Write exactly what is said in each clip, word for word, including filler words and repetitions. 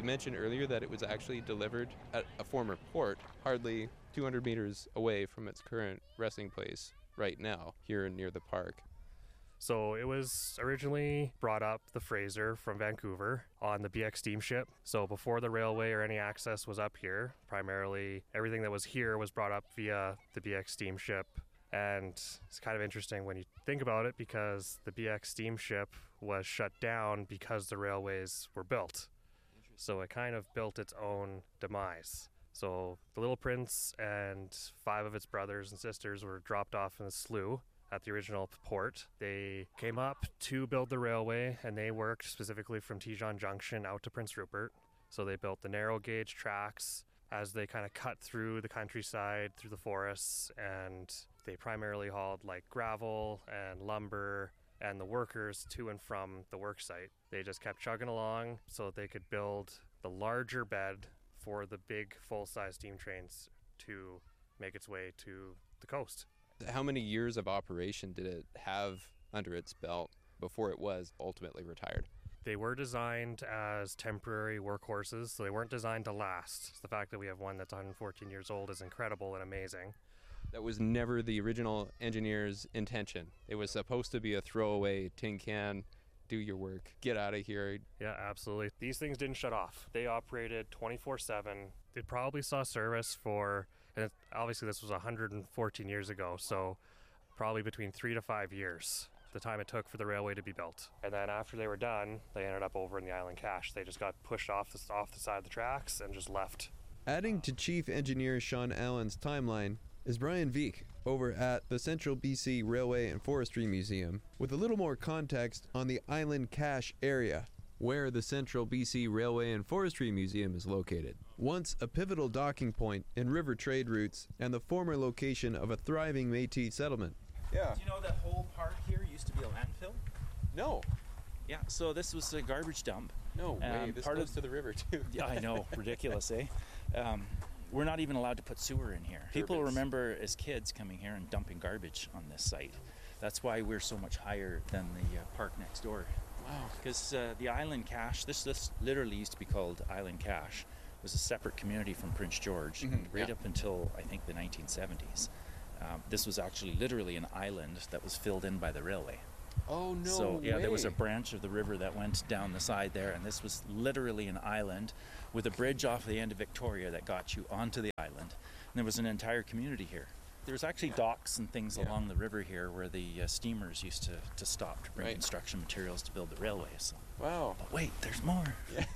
You mentioned earlier that it was actually delivered at a former port, hardly two hundred meters away from its current resting place right now, here near the park. So it was originally brought up the Fraser from Vancouver on the B X steamship. So before the railway or any access was up here, primarily everything that was here was brought up via the B X steamship. And it's kind of interesting when you think about it because the B X steamship was shut down because the railways were built. So it kind of built its own demise. So the Little Prince and five of its brothers and sisters were dropped off in a slough at the original port. They came up to build the railway, and they worked specifically from Tejon Junction out to Prince Rupert. So they built the narrow gauge tracks as they kind of cut through the countryside, through the forests, and they primarily hauled like gravel and lumber and the workers to and from the work site. They just kept chugging along so that they could build the larger bed for the big full-size steam trains to make its way to the coast. How many years of operation did it have under its belt before it was ultimately retired? They were designed as temporary workhorses, so they weren't designed to last. The fact that we have one that's one hundred fourteen years old is incredible and amazing. That was never the original engineer's intention. It was supposed to be a throwaway tin can, do your work, get out of here. Yeah, absolutely. These things didn't shut off. They operated twenty-four seven. It probably saw service for, and it, obviously this was one hundred fourteen years ago, so probably between three to five years, the time it took for the railway to be built. And then after they were done, they ended up over in the Island Cache. They just got pushed off the, off the side of the tracks and just left. Adding to Chief Engineer Sean Allen's timeline is Brian Veek over at the Central B C Railway and Forestry Museum with a little more context on the Island Cache area, where the Central B C Railway and Forestry Museum is located. Once a pivotal docking point in river trade routes and the former location of a thriving Métis settlement. Yeah. Do you know that whole part here used to be a landfill? No. Yeah, so this was a garbage dump. No way, um, this part goes of, to the river too. Yeah, I know, ridiculous, eh? Um, we're not even allowed to put sewer in here. People Turbines. remember as kids coming here and dumping garbage on this site. That's why we're so much higher than the uh, park next door. Wow. Because uh, the Island Cache, this this literally used to be called Island Cache, was a separate community from Prince George, Mm-hmm, right yeah. up until I think the nineteen seventies. Um, this was actually literally an island that was filled in by the railway. Oh, no So yeah, way. there was a branch of the river that went down the side there, and this was literally an island with a bridge off the end of Victoria that got you onto the island. And there was an entire community here. There was actually docks and things Yeah. along the river here where the uh, steamers used to, to stop to bring Right. construction materials to build the railway. So. Wow. But wait, there's more.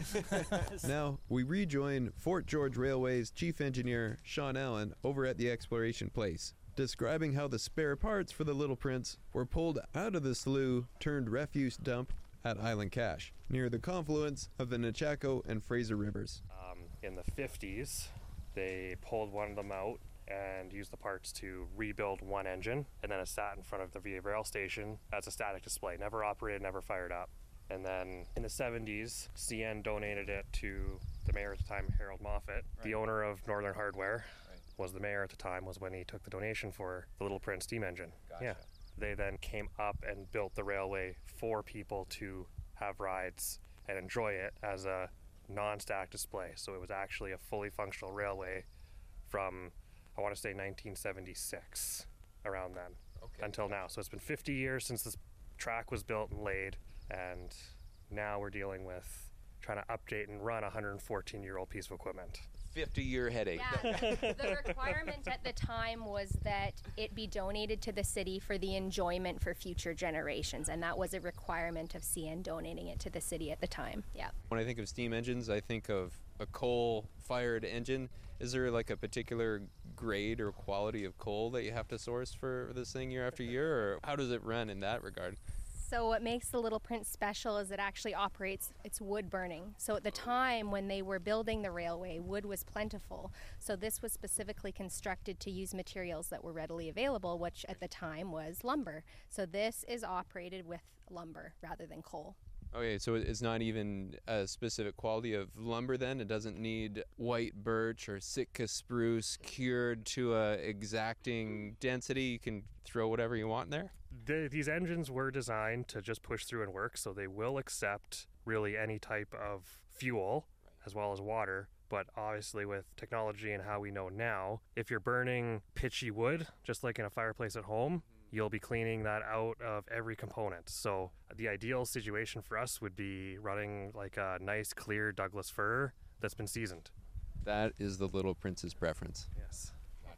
Now, we rejoin Fort George Railway's Chief Engineer, Sean Allen, over at the exploration place, describing how the spare parts for the Little Prince were pulled out of the slough turned refuse dump at Island Cache, near the confluence of the Nechako and Fraser rivers. Um, in the fifties, they pulled one of them out and used the parts to rebuild one engine, and then it sat in front of the Via Rail station as a static display, never operated, never fired up. And then in the seventies, C N donated it to the mayor at the time, Harold Moffat. Right. The owner of Northern Hardware Right. was the mayor at the time, was when he took the donation for the Little Prince steam engine. Gotcha. Yeah. They then came up and built the railway for people to have rides and enjoy it as a non-static display. So it was actually a fully functional railway from, I want to say nineteen seventy-six, around then, Okay. until now. So it's been fifty years since this track was built and laid, and now we're dealing with trying to update and run a one hundred fourteen year old piece of equipment. fifty-year headache. Yeah, the requirement at the time was that it be donated to the city for the enjoyment for future generations, and that was a requirement of C N donating it to the city at the time. Yeah. When I think of steam engines, I think of a coal-fired engine. Is there like a particular grade or quality of coal that you have to source for this thing year after year, or how does it run in that regard? So what makes the Little Prince special is it actually operates, it's wood burning. So at the time when they were building the railway, wood was plentiful. So this was specifically constructed to use materials that were readily available, which at the time was lumber. So this is operated with lumber rather than coal. Okay, so it's not even a specific quality of lumber then? It doesn't need white birch or Sitka spruce cured to a exacting density? You can throw whatever you want in there? The, these engines were designed to just push through and work, so they will accept really any type of fuel as well as water. But obviously with technology and how we know now, if you're burning pitchy wood, just like in a fireplace at home, you'll be cleaning that out of every component. So the ideal situation for us would be running like a nice clear Douglas fir that's been seasoned. That is the Little Prince's preference. Yes.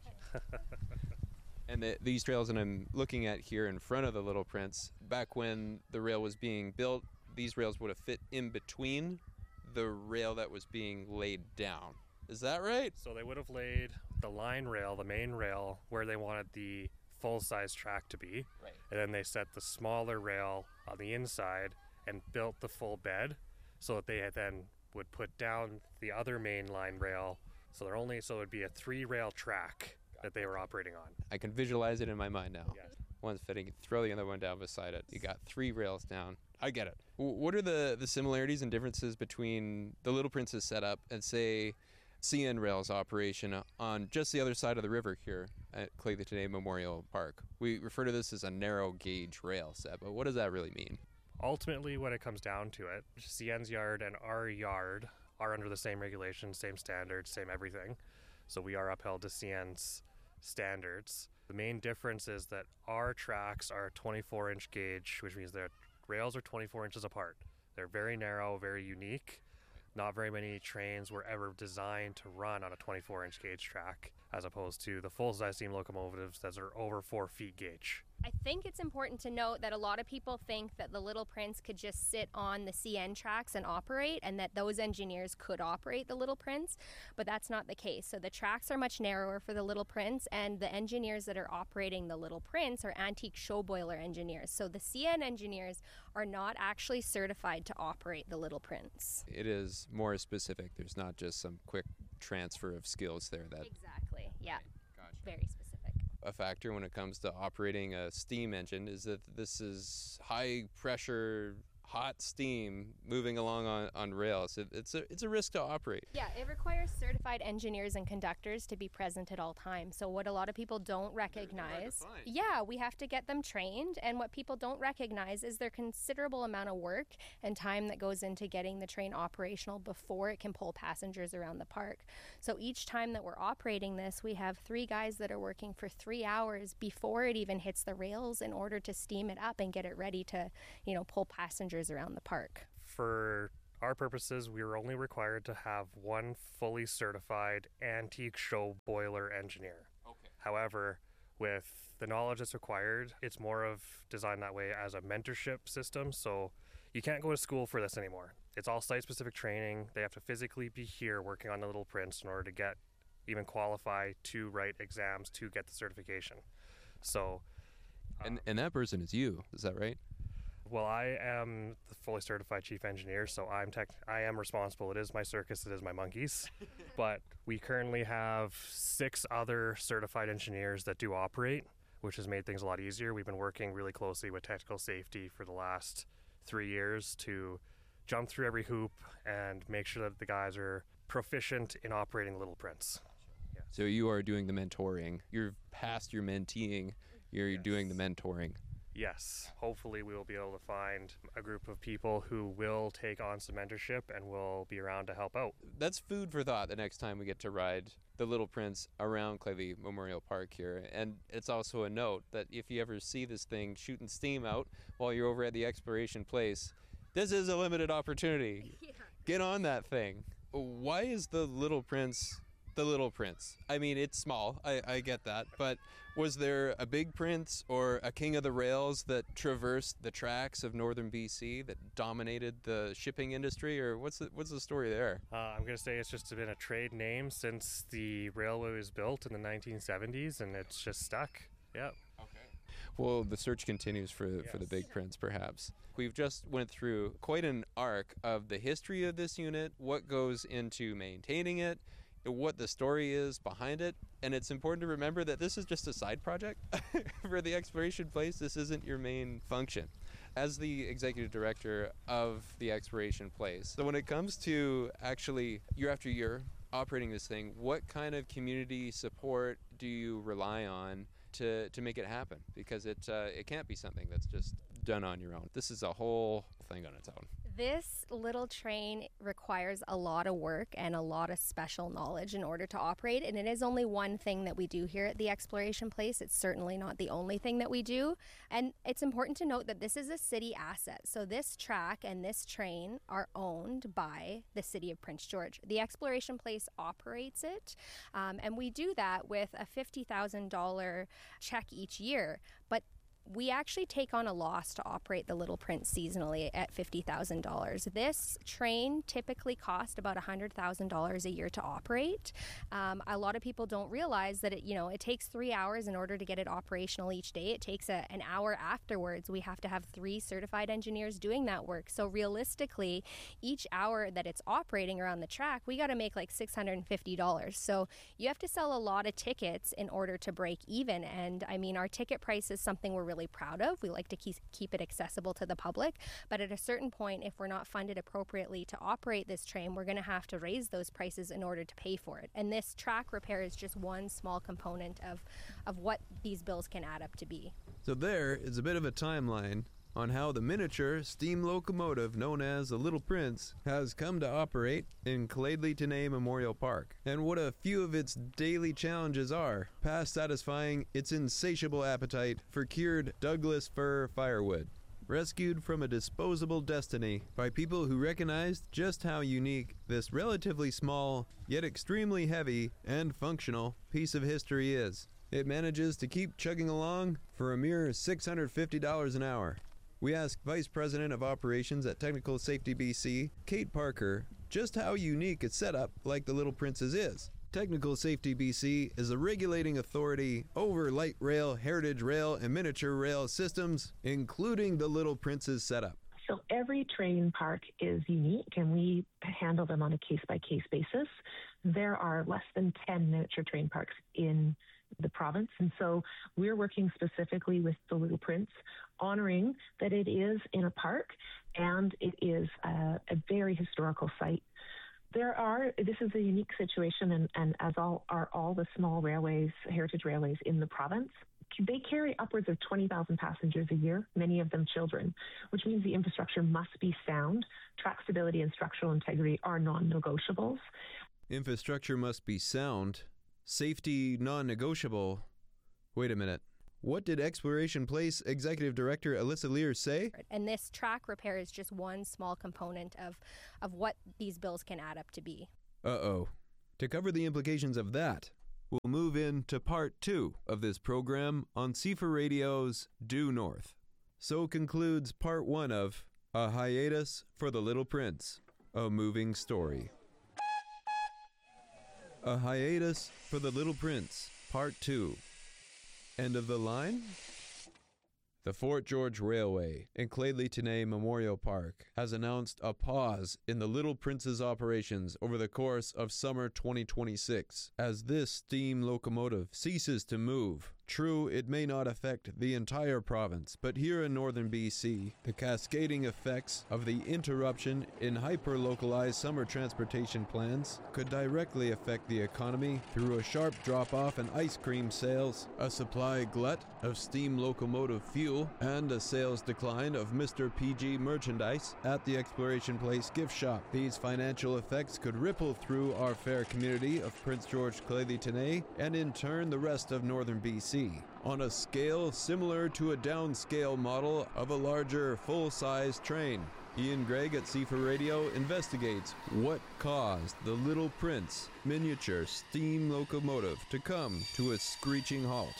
And the, these trails that I'm looking at here in front of the Little Prince, back when the rail was being built, these rails would have fit in between the rail that was being laid down. Is that right? So they would have laid the line rail, the main rail, where they wanted the full-size track to be. Right. And then they set the smaller rail on the inside and built the full bed so that they had then would put down the other main line rail. So they're only so it would be a three-rail track that they were operating on. I can visualize it in my mind now. Yes. One's fitting, throw the other one down beside it. You got three rails down. I get it. W- what are the, the similarities and differences between the Little Prince's setup and, say, C N Rail's operation on just the other side of the river here at Clay-the-Today Memorial Park? We refer to this as a narrow gauge rail set, but what does that really mean? Ultimately, when it comes down to it, C N's yard and our yard are under the same regulations, same standards, same everything. So we are upheld to C N's standards. The main difference is that our tracks are twenty-four inch gauge, which means their rails are twenty-four inches apart. They're very narrow, very unique. Not very many trains were ever designed to run on a twenty-four inch gauge track, as opposed to the full-size steam locomotives that are over four feet gauge. I think it's important to note that a lot of people think that the Little Prince could just sit on the C N tracks and operate, and that those engineers could operate the Little Prince, but that's not the case. So the tracks are much narrower for the Little Prince, and the engineers that are operating the Little Prince are antique show boiler engineers. So the C N engineers are not actually certified to operate the Little Prince. It is more specific. There's not just some quick transfer of skills there. That Exactly, yeah, Gotcha. very specific. A factor when it comes to operating a steam engine is that this is high pressure, hot steam moving along on, on rails. It, it's a it's a risk to operate. Yeah, it requires certified engineers and conductors to be present at all times. So what a lot of people don't recognize, yeah, we have to get them trained, and what people don't recognize is their considerable amount of work and time that goes into getting the train operational before it can pull passengers around the park. So each time that we're operating this, we have three guys that are working for three hours before it even hits the rails in order to steam it up and get it ready to, you know, pull passengers around the park. For our purposes, we were only required to have one fully certified antique show boiler engineer. Okay. However, with the knowledge that's required, it's more of designed that way as a mentorship system. So you can't go to school for this anymore. It's all site-specific training. They have to physically be here working on the Little Prince in order to get, even qualify to write exams to get the certification. So, um, And and that person is you. Is that right? well, I am the fully certified chief engineer, so I'm tech. I am responsible. It is my circus. It is my monkeys. But we currently have six other certified engineers that do operate, which has made things a lot easier. We've been working really closely with technical safety for the last three years to jump through every hoop and make sure that the guys are proficient in operating Little Prince. Yeah. So you are doing the mentoring. You're past your menteeing. You're Yes. doing the mentoring. Yes, hopefully we will be able to find a group of people who will take on some mentorship and will be around to help out. That's food for thought the next time we get to ride the Little Prince around Clay Memorial Park here. And it's also a note that if you ever see this thing shooting steam out while you're over at the exploration place, this is a limited opportunity. Yeah. Get on that thing. Why is the Little Prince the Little Prince? I mean, it's small. I, I get that. But was there a big prince or a king of the rails that traversed the tracks of northern B C that dominated the shipping industry? Or what's the, what's the story there? Uh, I'm going to say it's just been a trade name since the railway was built in the nineteen seventies, and it's just stuck. Yep. Well, the search continues for for the Yes. Big Prince, perhaps. We've just went through quite an arc of the history of this unit, what goes into maintaining it, what the story is behind it, and it's important to remember that this is just a side project for the exploration place. This isn't your main function. As the executive director of the exploration place, so when it comes to actually year after year operating this thing, what kind of community support do you rely on to to make it happen? Because it uh, it can't be something that's just done on your own. This is a whole thing on its own. This little train requires a lot of work and a lot of special knowledge in order to operate, and it is only one thing that we do here at the Exploration Place. It's certainly not the only thing that we do, and it's important to note that this is a city asset. So this track and this train are owned by the City of Prince George. The Exploration Place operates it, um, and we do that with a fifty thousand dollars check each year, but we actually take on a loss to operate the Little Prince seasonally at fifty thousand dollars. This train typically costs about one hundred thousand dollars a year to operate. Um, a lot of people don't realize that it, you know, it takes three hours in order to get it operational each day. It takes a, an hour afterwards. We have to have three certified engineers doing that work. So realistically, each hour that it's operating around the track, we got to make like six hundred fifty dollars. So you have to sell a lot of tickets in order to break even. And I mean, our ticket price is something we're really proud of. We like to keep, keep it accessible to the public, but at a certain point, if we're not funded appropriately to operate this train, we're going to have to raise those prices in order to pay for it. And this track repair is just one small component of, of what these bills can add up to be. So there is a bit of a timeline on how the miniature steam locomotive known as the Little Prince has come to operate in Cladley Tenay Memorial Park, and what a few of its daily challenges are, past satisfying its insatiable appetite for cured Douglas fir firewood, rescued from a disposable destiny by people who recognized just how unique this relatively small, yet extremely heavy and functional piece of history is. It manages to keep chugging along for a mere six hundred fifty dollars an hour. We asked Vice President of Operations at Technical Safety B C, Kate Parker, just how unique a setup like the Little Prince's is. Technical Safety B C is a regulating authority over light rail, heritage rail, and miniature rail systems, including the Little Prince's setup. So every train park is unique, and we handle them on a case-by-case basis. There are less than ten miniature train parks in the province, and so we're working specifically with the Little Prince, honoring that it is in a park and it is a, a very historical site. There are, this is a unique situation, and, and as all are all the small railways, heritage railways in the province, they carry upwards of twenty thousand passengers a year, many of them children, which means the infrastructure must be sound. Track stability and structural integrity are non-negotiables. Infrastructure must be sound. Safety non-negotiable. Wait a minute. What did Exploration Place Executive Director Alyssa Lear say? And this track repair is just one small component of, of what these bills can add up to be. Uh-oh. To cover the implications of that, we'll move into part two of this program on C F R Radio's Due North. So concludes part one of A Hiatus for the Little Prince, a moving story. A Hiatus for the Little Prince, Part two. End of the line? The Fort George Railway in Cladley Tenay Memorial Park has announced a pause in the Little Prince's operations over the course of summer twenty twenty-six, as this steam locomotive ceases to move. True, it may not affect the entire province, but here in northern B C, the cascading effects of the interruption in hyper-localized summer transportation plans could directly affect the economy through a sharp drop-off in ice cream sales, a supply glut of steam locomotive fuel, and a sales decline of Mister P G merchandise at the Exploration Place gift shop. These financial effects could ripple through our fair community of Prince George Cladley Tenay, and in turn the rest of northern B C. On a scale similar to a downscale model of a larger full-size train. Ian Gregg at C F R Radio investigates what caused the Little Prince miniature steam locomotive to come to a screeching halt.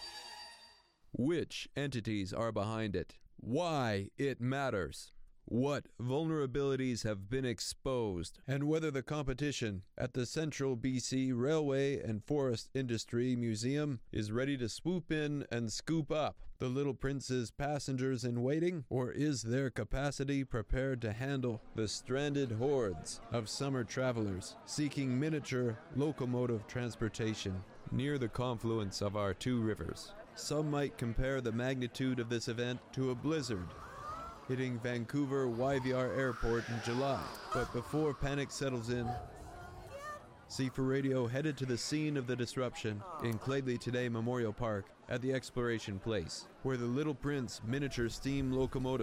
Which entities are behind it? Why it matters? What vulnerabilities have been exposed, and whether the competition at the Central B C Railway and Forest Industry Museum is ready to swoop in and scoop up the Little Prince's passengers in waiting, or is their capacity prepared to handle the stranded hordes of summer travelers seeking miniature locomotive transportation near the confluence of our two rivers? Some might compare the magnitude of this event to a blizzard hitting Vancouver Y V R Airport in July. But before panic settles in, C F R Radio headed to the scene of the disruption in Cladley Tenay Memorial Park at the Exploration Place, where the Little Prince miniature steam locomotive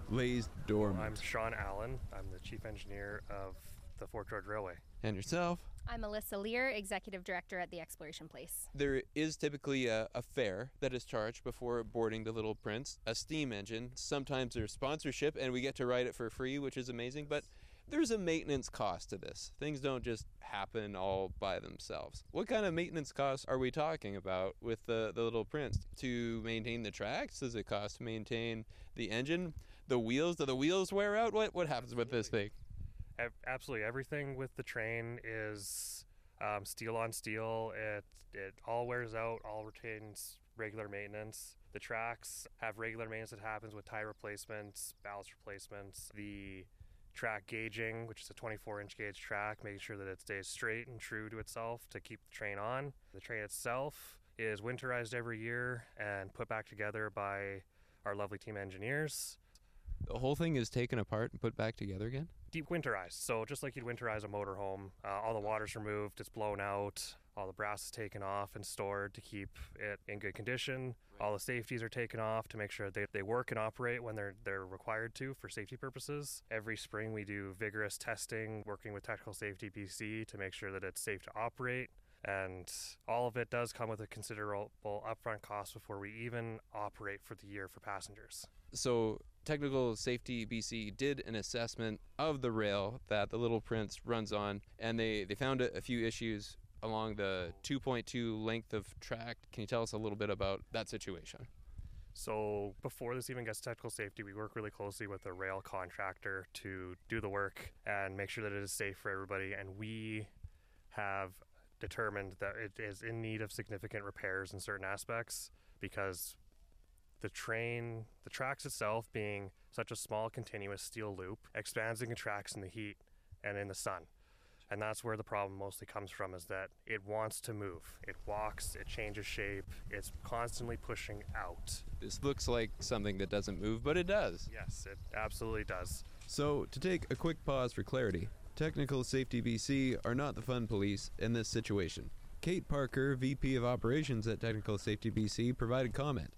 glazed dormant. I'm Sean Allen. I'm the chief engineer of the Fort George Railway. And yourself? I'm Alyssa Lear, executive director at the Exploration Place. There is typically a, a fare that is charged before boarding the Little Prince, a steam engine. Sometimes there's sponsorship and we get to ride it for free, which is amazing, but there's a maintenance cost to this. Things don't just happen all by themselves. What kind of maintenance costs are we talking about with the, the Little Prince? To maintain the tracks? Does it cost to maintain the engine? The wheels? Do the wheels wear out? What, what happens with this thing? Absolutely everything with the train is um, steel on steel. It it all wears out, all retains regular maintenance. The tracks have regular maintenance that happens with tire replacements, ballast replacements. The track gauging, which is a twenty-four inch gauge track, making sure that it stays straight and true to itself to keep the train on. The train itself is winterized every year and put back together by our lovely team engineers. The whole thing is taken apart and put back together again? Deep winterized. So just like you'd winterize a motorhome, uh, all the water's removed, it's blown out, all the brass is taken off and stored to keep it in good condition. Right. All the safeties are taken off to make sure they, they work and operate when they're they're required to for safety purposes. Every spring we do vigorous testing, working with Technical Safety B C to make sure that it's safe to operate. And all of it does come with a considerable upfront cost before we even operate for the year for passengers. So Technical Safety B C did an assessment of the rail that the Little Prince runs on, and they, they found a, a few issues along the two point two length of track. Can you tell us a little bit about that situation? So before this even gets to technical safety, we work really closely with the rail contractor to do the work and make sure that it is safe for everybody. And we have determined that it is in need of significant repairs in certain aspects because the train, the tracks itself being such a small continuous steel loop, expands and contracts in the heat and in the sun. And that's where the problem mostly comes from, is that it wants to move. It walks, it changes shape, it's constantly pushing out. This looks like something that doesn't move, but it does. Yes, it absolutely does. So, to take a quick pause for clarity, Technical Safety B C are not the fun police in this situation. Kate Parker, V P of Operations at Technical Safety B C, provided comment.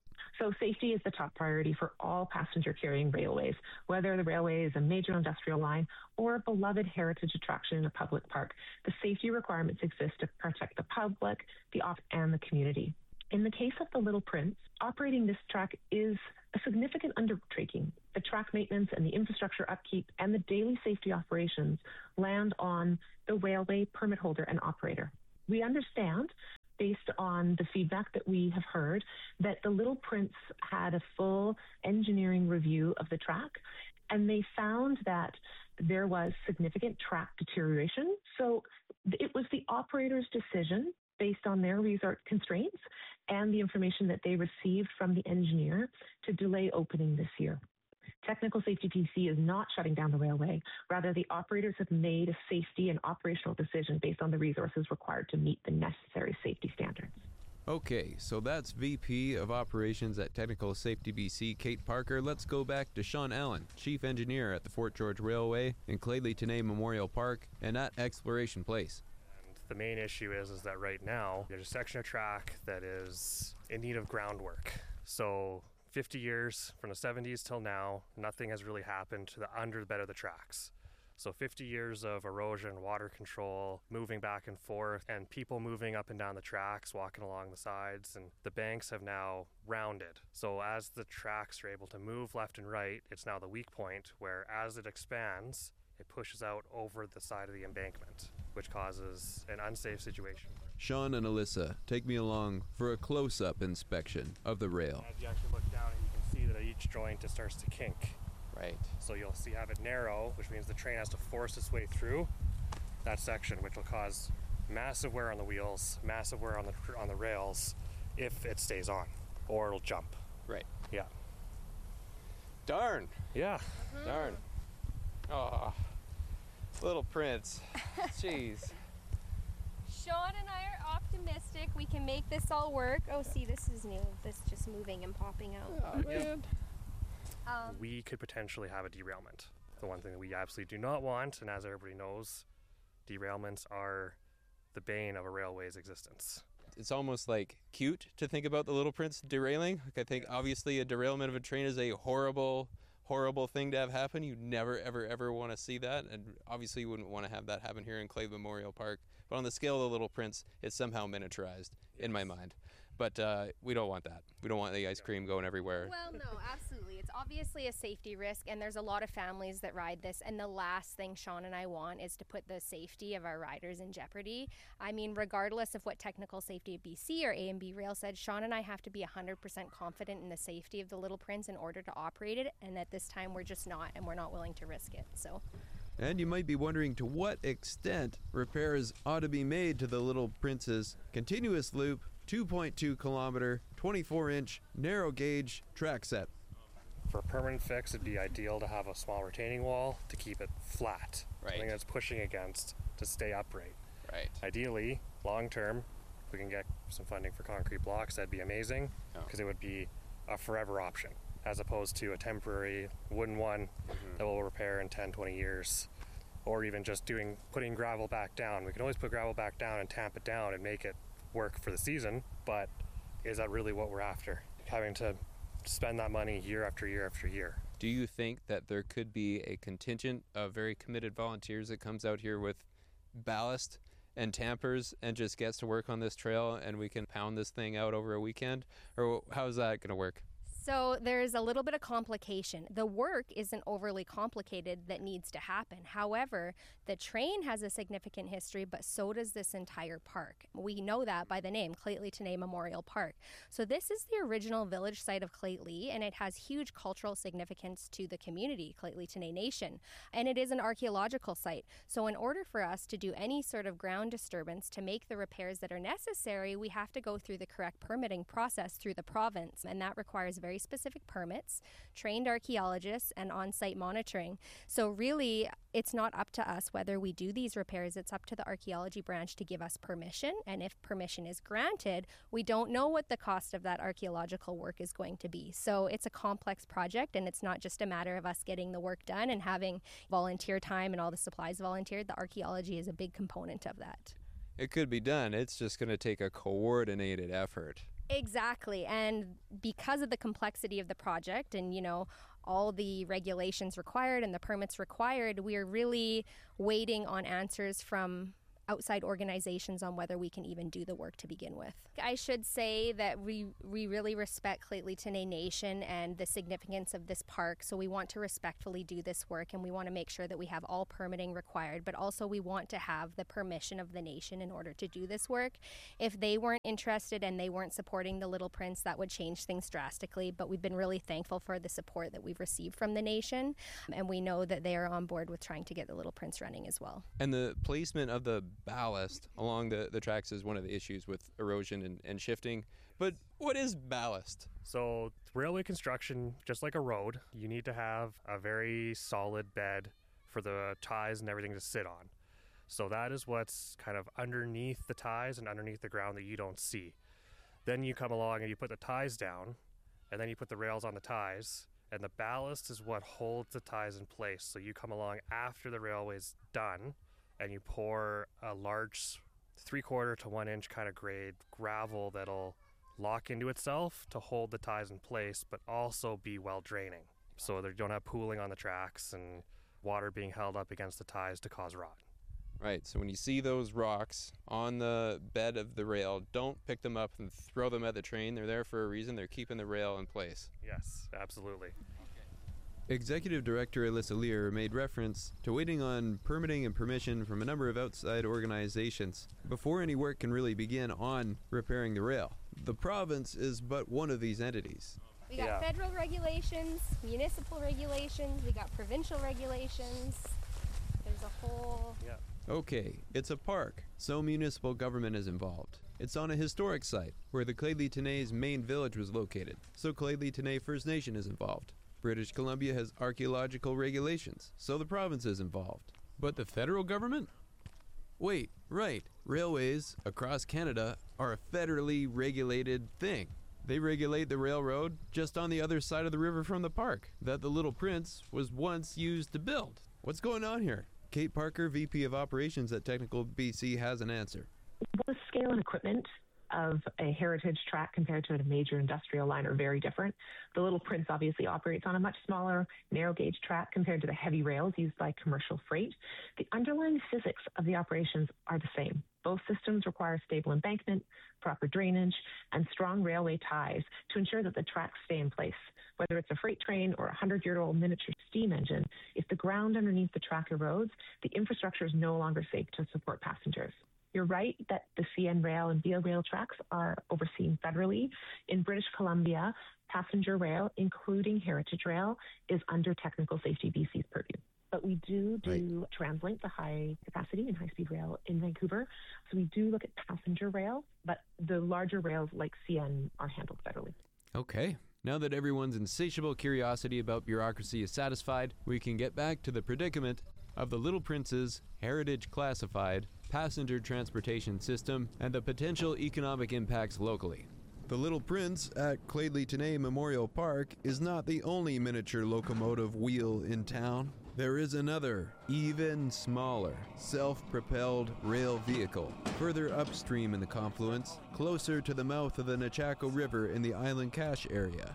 So safety is the top priority for all passenger-carrying railways, whether the railway is a major industrial line or a beloved heritage attraction in a public park. The safety requirements exist to protect the public, the off, and the community. In the case of the Little Prince, operating this track is a significant undertaking. The track maintenance and the infrastructure upkeep and the daily safety operations land on the railway permit holder and operator. We understand, based on the feedback that we have heard, that the Little Prince had a full engineering review of the track, and they found that there was significant track deterioration. So it was the operator's decision, based on their resource constraints and the information that they received from the engineer, to delay opening this year. Technical Safety B C is not shutting down the railway. Rather, the operators have made a safety and operational decision based on the resources required to meet the necessary safety standards. Okay, so that's V P of Operations at Technical Safety B C, Kate Parker. Let's go back to Sean Allen, Chief Engineer at the Fort George Railway in Cladley-Tenay Memorial Park and at Exploration Place. And the main issue is, is that right now there's a section of track that is in need of groundwork. So fifty years from the seventies till now, nothing has really happened to the under the bed of the tracks. So fifty years of erosion, water control, moving back and forth, and people moving up and down the tracks, walking along the sides, and the banks have now rounded. So as the tracks are able to move left and right, it's now the weak point where as it expands, it pushes out over the side of the embankment, which causes an unsafe situation. Sean and Alyssa, take me along for a close-up inspection of the rail. As you actually look down, you can see that at each joint it starts to kink. Right. So you'll see have it narrow, which means the train has to force its way through that section, which will cause massive wear on the wheels, massive wear on the on the rails, if it stays on, or it'll jump. Right. Yeah. Darn. Yeah. Mm-hmm. Darn. Oh, Little Prince. Jeez. Sean and I are optimistic we can make this all work. Oh, see, this is new. This just moving and popping out. Oh, man. Um, we could potentially have a derailment. The one thing that we absolutely do not want, and as everybody knows, derailments are the bane of a railway's existence. It's almost like cute to think about the Little Prince derailing. Like I think obviously a derailment of a train is a horrible, horrible thing to have happen. You never, ever, ever want to see that. And obviously you wouldn't want to have that happen here in Clay Memorial Park. But on the scale of the Little Prince, it's somehow miniaturized yes. in my mind. But uh, we don't want that. We don't want the ice cream going everywhere. Well, no, absolutely. It's obviously a safety risk, and there's a lot of families that ride this. And the last thing Sean and I want is to put the safety of our riders in jeopardy. I mean, regardless of what Technical Safety of B C or A and B Rail said, Sean and I have to be one hundred percent confident in the safety of the Little Prince in order to operate it. And at this time, we're just not, and we're not willing to risk it. So. And you might be wondering to what extent repairs ought to be made to the Little Prince's continuous loop, two point two kilometer, twenty-four inch, narrow gauge track set. For a permanent fix, it'd be ideal to have a small retaining wall to keep it flat. Right. Something that's pushing against to stay upright. Right. Ideally, long term, if we can get some funding for concrete blocks, that'd be amazing, because oh. it would be a forever option, as opposed to a temporary wooden one mm-hmm. that will repair in ten, twenty years. Or even just doing putting gravel back down. We can always put gravel back down and tamp it down and make it work for the season, but is that really what we're after? Having to spend that money year after year after year. Do you think that there could be a contingent of very committed volunteers that comes out here with ballast and tampers and just gets to work on this trail and we can pound this thing out over a weekend? Or how's that going to work? So there's a little bit of complication. The work isn't overly complicated that needs to happen. However, the train has a significant history, but so does this entire park. We know that by the name, Claytley Tenay Memorial Park. So this is the original village site of Claytley, and it has huge cultural significance to the community, Claytley Tenay Nation. And it is an archaeological site. So in order for us to do any sort of ground disturbance to make the repairs that are necessary, we have to go through the correct permitting process through the province, and that requires very specific permits, trained archaeologists, and on-site monitoring. So really, it's not up to us whether we do these repairs. It's up to the archaeology branch to give us permission, and if permission is granted, we don't know what the cost of that archaeological work is going to be. So it's a complex project, and it's not just a matter of us getting the work done and having volunteer time and all the supplies volunteered. The archaeology is a big component of that. It could be done. It's just going to take a coordinated effort. Exactly. And because of the complexity of the project and, you know, all the regulations required and the permits required, we're really waiting on answers from outside organizations on whether we can even do the work to begin with. I should say that we we really respect Claytley Tenay Nation and the significance of this park, so we want to respectfully do this work, and we want to make sure that we have all permitting required, but also we want to have the permission of the nation in order to do this work. If they weren't interested and they weren't supporting the Little Prince, that would change things drastically, but we've been really thankful for the support that we've received from the nation, and we know that they are on board with trying to get the Little Prince running as well. And the placement of the ballast along the, the tracks is one of the issues with erosion and, and shifting. But what is ballast? So railway construction, just like a road, you need to have a very solid bed for the ties and everything to sit on. So that is what's kind of underneath the ties and underneath the ground that you don't see. Then you come along and you put the ties down, and then you put the rails on the ties, and the ballast is what holds the ties in place. So you come along after the railway's done, and you pour a large three-quarter to one-inch kind of grade gravel that'll lock into itself to hold the ties in place, but also be well-draining, so they don't have pooling on the tracks and water being held up against the ties to cause rot. Right, so when you see those rocks on the bed of the rail, don't pick them up and throw them at the train. They're there for a reason. They're keeping the rail in place. Yes, absolutely. Executive Director Alyssa Lear made reference to waiting on permitting and permission from a number of outside organizations before any work can really begin on repairing the rail. The province is but one of these entities. We got yeah. federal regulations, municipal regulations, we got provincial regulations. There's a whole... Yeah. Okay, it's a park, so municipal government is involved. It's on a historic site where the Claytley Tenay's main village was located, so Claytley Tenay First Nation is involved. British Columbia has archaeological regulations, so the province is involved. But the federal government? Wait, right. Railways across Canada are a federally regulated thing. They regulate the railroad just on the other side of the river from the park that the Little Prince was once used to build. What's going on here? Kate Parker, V P of Operations at Technical B C, has an answer. The scale and equipment of a heritage track compared to a major industrial line are very different. The Little Prince obviously operates on a much smaller, narrow gauge track compared to the heavy rails used by commercial freight. The underlying physics of the operations are the same. Both systems require stable embankment, proper drainage, and strong railway ties to ensure that the tracks stay in place. Whether it's a freight train or a hundred-year-old miniature steam engine, if the ground underneath the track erodes, the infrastructure is no longer safe to support passengers. You're right that the C N Rail and Via Rail tracks are overseen federally. In British Columbia, passenger rail, including heritage rail, is under Technical Safety B C's purview. But we do do right. TransLink, the high capacity and high speed rail in Vancouver. So we do look at passenger rail, but the larger rails like C N are handled federally. Okay. Now that everyone's insatiable curiosity about bureaucracy is satisfied, we can get back to the predicament of the Little Prince's heritage classified passenger transportation system and the potential economic impacts locally. The Little Prince at Cladley Tenay Memorial Park is not the only miniature locomotive wheel in town. There is another, even smaller, self-propelled rail vehicle further upstream in the confluence, closer to the mouth of the Nechako River in the Island Cache area.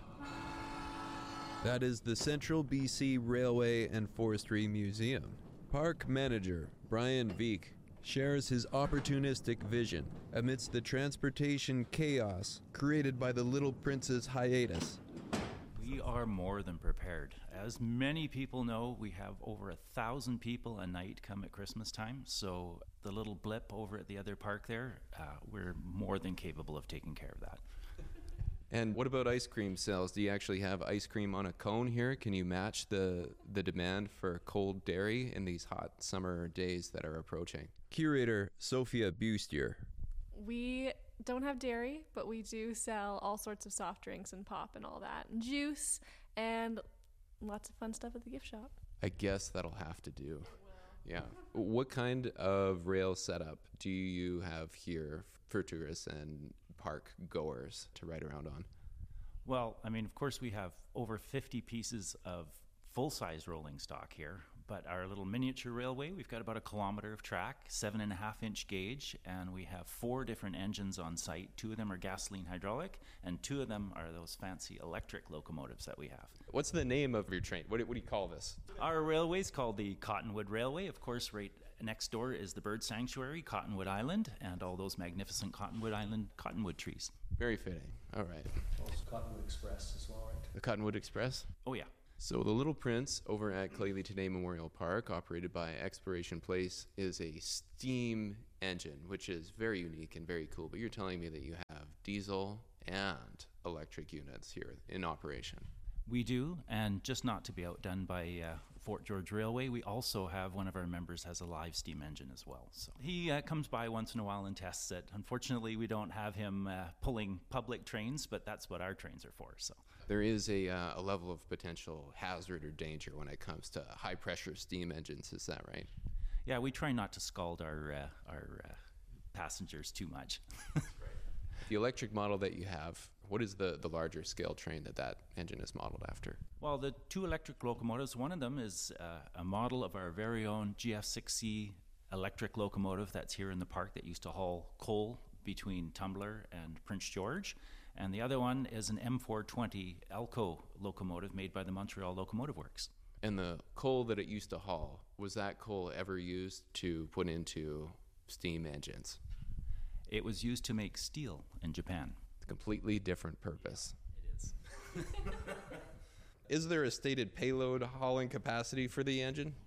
That is the Central B C Railway and Forestry Museum. Park manager Brian Veek shares his opportunistic vision amidst the transportation chaos created by the Little Prince's hiatus. We are more than prepared. As many people know, we have over a thousand people a night come at Christmas time, so the little blip over at the other park there, uh, we're more than capable of taking care of that. And what about ice cream sales? Do you actually have ice cream on a cone here? Can you match the, the demand for cold dairy in these hot summer days that are approaching? Curator Sophia Bustier. We don't have dairy, but we do sell all sorts of soft drinks and pop and all that, and juice, and lots of fun stuff at the gift shop. I guess that'll have to do. Yeah. What kind of rail setup do you have here for tourists and park goers to ride around on? Well, I mean, of course, we have over fifty pieces of full-size rolling stock here, but our little miniature railway, we've got about a kilometer of track, seven and a half inch gauge, and we have four different engines on site. Two of them are gasoline hydraulic, and two of them are those fancy electric locomotives that we have. What's the name of your train? What do, what do you call this? Our railway is called the Cottonwood Railway. Of course, right next door is the bird sanctuary, Cottonwood Island, and all those magnificent Cottonwood Island cottonwood trees. Very fitting. All right. Also Cottonwood Express as well, right? The Cottonwood Express? Oh, yeah. So the Little Prince over at Cladley Tenay Memorial Park, operated by Exploration Place, is a steam engine, which is very unique and very cool. But you're telling me that you have diesel and electric units here in operation. We do, and just not to be outdone by uh, Fort George Railway, we also have one of our members has a live steam engine as well. So he uh, comes by once in a while and tests it. Unfortunately, we don't have him uh, pulling public trains, but that's what our trains are for. So there is a, uh, a level of potential hazard or danger when it comes to high-pressure steam engines. Is that right? Yeah, we try not to scald our uh, our uh, passengers too much. The electric model that you have, what is the, the larger scale train that that engine is modeled after? Well, the two electric locomotives, one of them is uh, a model of our very own G F six C electric locomotive that's here in the park that used to haul coal between Tumbler and Prince George. And the other one is an M four twenty Elco locomotive made by the Montreal Locomotive Works. And the coal that it used to haul, was that coal ever used to put into steam engines? It was used to make steel in Japan. Completely different purpose. It is. Is there a stated payload hauling capacity for the engine?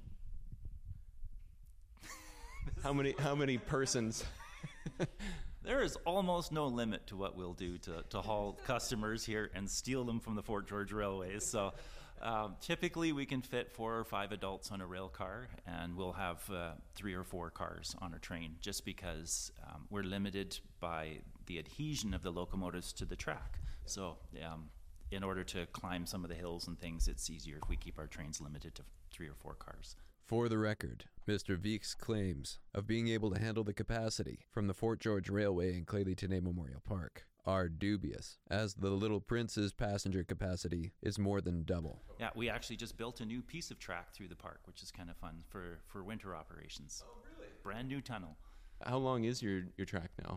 How many how many persons? There is almost no limit to what we'll do to, to haul customers here and steal them from the Fort George Railways. So um, typically we can fit four or five adults on a rail car, and we'll have uh, three or four cars on a train just because um, we're limited by the adhesion of the locomotives to the track. So um, in order to climb some of the hills and things, it's easier if we keep our trains limited to three or four cars. For the record, Mister Veek's claims of being able to handle the capacity from the Fort George Railway and Cladley Tenay Memorial Park are dubious, as the Little Prince's passenger capacity is more than double. Yeah, we actually just built a new piece of track through the park, which is kind of fun for, for winter operations. Oh, really? Brand new tunnel. How long is your, your track now?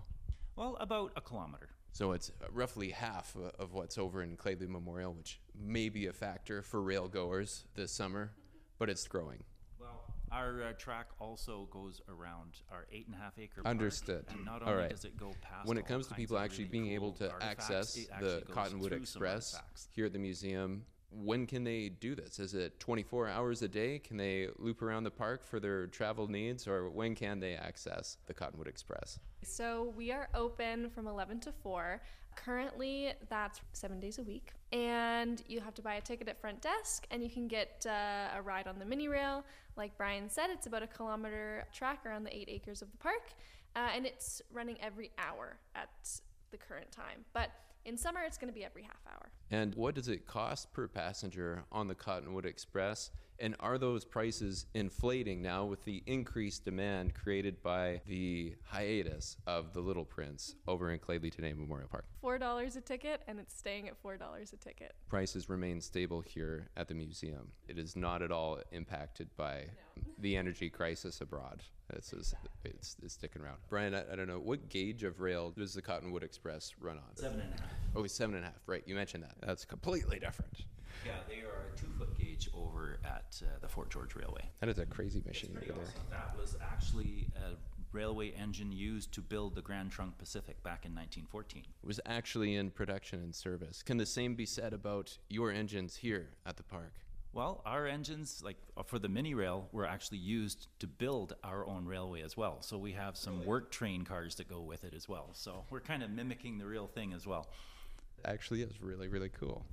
Well, about a kilometer. So it's roughly half of what's over in Clayley Memorial, which may be a factor for rail goers this summer, but it's growing. Well, our uh, track also goes around our eight and a half acre park. Understood. And not All only right. does it go past When it all comes to kinds people of actually really being able cool to artifacts, access it the actually goes Cottonwood through some Express artifacts. here at the museum, when can they do this? Is it twenty-four hours a day? Can they loop around the park for their travel needs, or when can they access the Cottonwood Express? So we are open from eleven to four. Currently, that's seven days a week. And you have to buy a ticket at front desk, and you can get uh, a ride on the mini rail. Like Brian said, it's about a kilometer track around the eight acres of the park. Uh, and it's running every hour at the current time. But in summer, it's going to be every half hour. And what does it cost per passenger on the Cottonwood Express? And are those prices inflating now with the increased demand created by the hiatus of the Little Prince over in Clayley Tenay Memorial Park? four dollars a ticket, and it's staying at four dollars a ticket. Prices remain stable here at the museum. It is not at all impacted by no. the energy crisis abroad. It's, it's, it's, it's sticking around. Brian, I, I don't know, what gauge of rail does the Cottonwood Express run on? Seven and a half. Oh, it's seven and a half, right. You mentioned that. That's completely different. Yeah, they are a two-foot gauge over at uh, the Fort George Railway. That is a crazy machine over there. Awesome. That was actually a railway engine used to build the Grand Trunk Pacific back in nineteen fourteen. It was actually in production and service. Can the same be said about your engines here at the park? Well, our engines, like for the mini rail, were actually used to build our own railway as well. So we have some work train cars that go with it as well. So we're kind of mimicking the real thing as well. Actually, is really, really cool.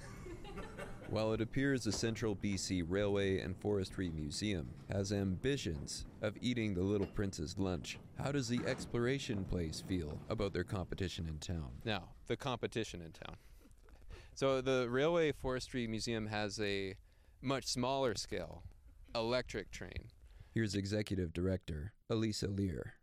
While it appears the Central B C Railway and Forestry Museum has ambitions of eating the Little Prince's lunch, how does the Exploration Place feel about their competition in town? Now, the competition in town. So the Railway Forestry Museum has a much smaller scale electric train. Here's Executive Director Elisa Lear.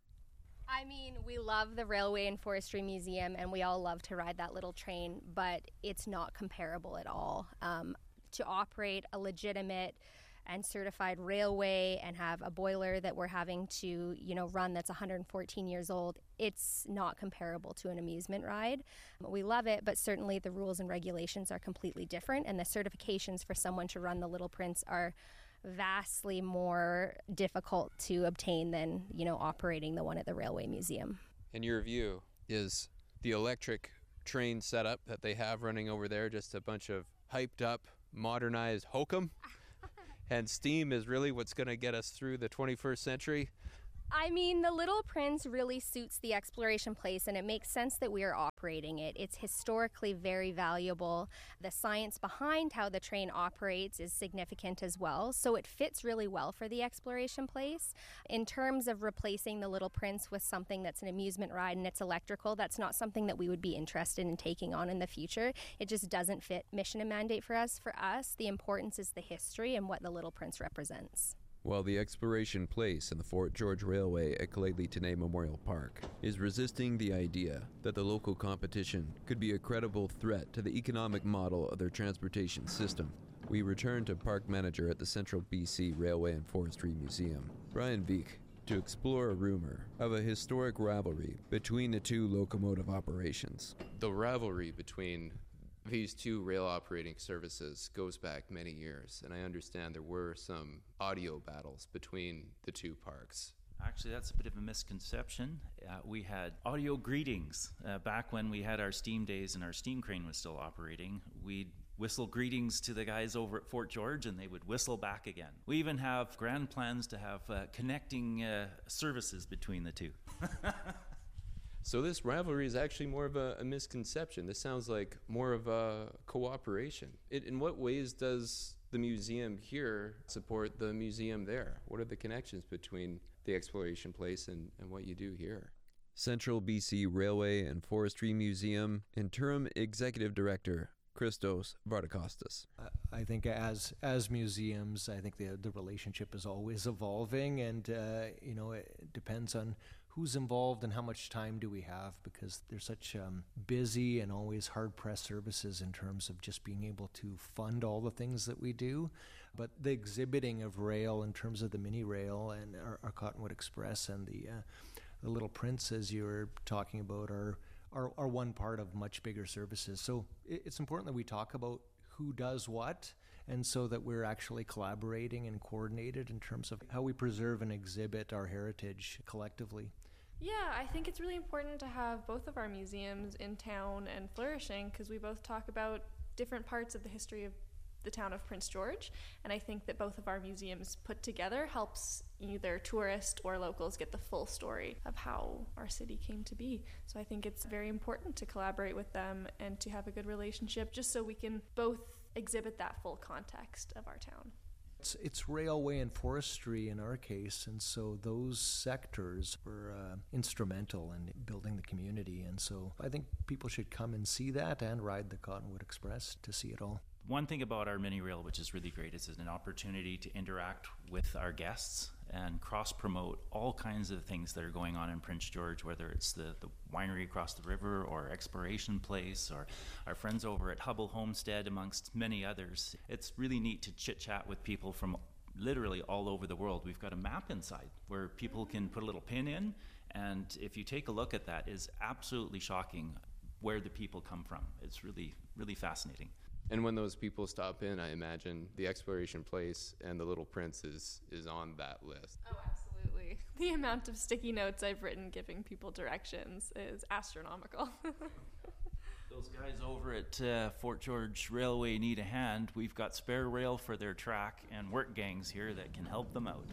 I mean, we love the Railway and Forestry Museum, and we all love to ride that little train, but it's not comparable at all. Um, to operate a legitimate and certified railway and have a boiler that we're having to, you know, run that's one hundred fourteen years old, it's not comparable to an amusement ride. We love it, but certainly the rules and regulations are completely different, and the certifications for someone to run the Little Prince are vastly more difficult to obtain than, you know, operating the one at the Railway Museum. In your view, is the electric train setup that they have running over there just a bunch of hyped up, modernized hokum? And steam is really what's going to get us through the twenty-first century? I mean, the Little Prince really suits the Exploration Place, and it makes sense that we are operating it. It's historically very valuable. The science behind how the train operates is significant as well, so it fits really well for the Exploration Place. In terms of replacing the Little Prince with something that's an amusement ride and it's electrical, that's not something that we would be interested in taking on in the future. It just doesn't fit mission and mandate for us. For us, the importance is the history and what the Little Prince represents. While the Exploration Place and the Fort George Railway at Clayley Tenay Memorial Park is resisting the idea that the local competition could be a credible threat to the economic model of their transportation system, we return to park manager at the Central B C Railway and Forestry Museum, Brian Veek, to explore a rumor of a historic rivalry between the two locomotive operations. The rivalry between these two rail operating services goes back many years, and I understand there were some audio battles between the two parks. Actually, that's a bit of a misconception. Uh, we had audio greetings uh, back when we had our steam days and our steam crane was still operating. We'd whistle greetings to the guys over at Fort George, and they would whistle back again. We even have grand plans to have uh, connecting uh, services between the two. So this rivalry is actually more of a, a misconception. This sounds like more of a cooperation. It, in what ways does the museum here support the museum there? What are the connections between the Exploration Place and, and what you do here? Central B C Railway and Forestry Museum Interim Executive Director Christos Vardakostas. I think as as museums, I think the the relationship is always evolving, and uh, you know, it depends on who's involved and how much time do we have, because there's such um, busy and always hard-pressed services in terms of just being able to fund all the things that we do. But the exhibiting of rail in terms of the mini rail and our, our Cottonwood Express and the uh, the Little Prince, as you were talking about, are, are, are one part of much bigger services. So it, it's important that we talk about who does what, and so that we're actually collaborating and coordinated in terms of how we preserve and exhibit our heritage collectively. Yeah, I think it's really important to have both of our museums in town and flourishing, because we both talk about different parts of the history of the town of Prince George, and I think that both of our museums put together helps either tourists or locals get the full story of how our city came to be. So I think it's very important to collaborate with them and to have a good relationship, just so we can both exhibit that full context of our town. It's, it's railway and forestry in our case, and so those sectors were uh, instrumental in building the community, and so I think people should come and see that and ride the Cottonwood Express to see it all. One thing about our mini rail, which is really great, is it's an opportunity to interact with our guests and cross-promote all kinds of things that are going on in Prince George, whether it's the, the winery across the river or Exploration Place or our friends over at Hubble Homestead, amongst many others. It's really neat to chit-chat with people from literally all over the world. We've got a map inside where people can put a little pin in, and if you take a look at that, it's absolutely shocking where the people come from. It's really, really fascinating. And when those people stop in, I imagine the Exploration Place and the Little Prince is, is on that list. Oh, absolutely. The amount of sticky notes I've written giving people directions is astronomical. Those guys over at uh, Fort George Railway need a hand. We've got spare rail for their track and work gangs here that can help them out.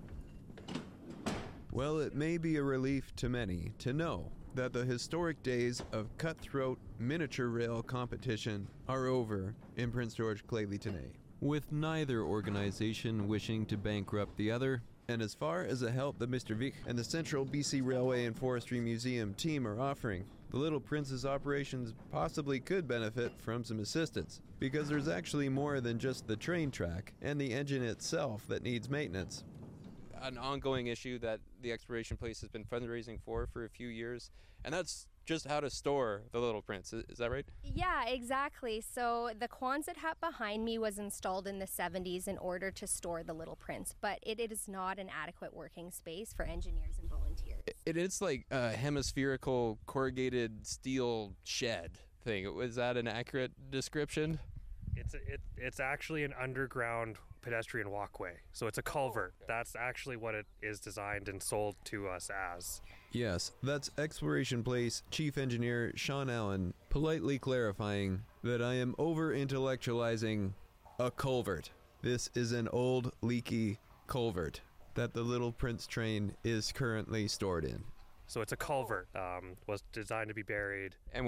Well, it may be a relief to many to know that the historic days of cutthroat miniature rail competition are over in Prince George Clay-Leetonais, with neither organization wishing to bankrupt the other. And as far as the help that Mister Vick and the Central B C Railway and Forestry Museum team are offering, the Little Prince's operations possibly could benefit from some assistance, because there's actually more than just the train track and the engine itself that needs maintenance. An ongoing issue that the Exploration Place has been fundraising for for a few years, and that's just how to store the Little Prince. Is, is that right? Yeah, exactly. So the Quonset hut behind me was installed in the seventies in order to store the Little Prince, but it, it is not an adequate working space for engineers and volunteers. It, it's like a hemispherical corrugated steel shed thing. Was that an accurate description? It's a, it, it's actually an underground pedestrian walkway. So it's a culvert. Oh, okay. That's actually what it is designed and sold to us as. Yes, that's Exploration Place Chief Engineer Sean Allen politely clarifying that I am over-intellectualizing a culvert. This is an old, leaky culvert that the Little Prince train is currently stored in. So it's a culvert. Um, was designed to be buried. And